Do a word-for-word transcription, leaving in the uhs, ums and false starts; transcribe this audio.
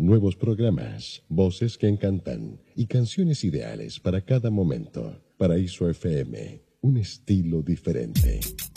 nuevos programas, voces que encantan y canciones ideales para cada momento. Paraíso F M, un estilo diferente.